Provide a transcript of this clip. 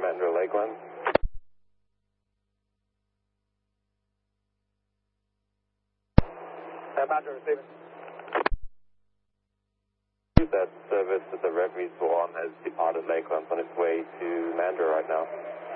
Mandurah Lakeland. Badger receiving. That service that the Reveries were on has departed Lakeland on its way to Mandurah right now.